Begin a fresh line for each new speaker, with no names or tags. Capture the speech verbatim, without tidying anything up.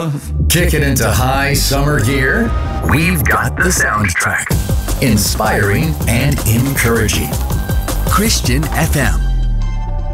love.
Kicking into high summer gear? We've got the soundtrack. Inspiring and encouraging.
Christian F M.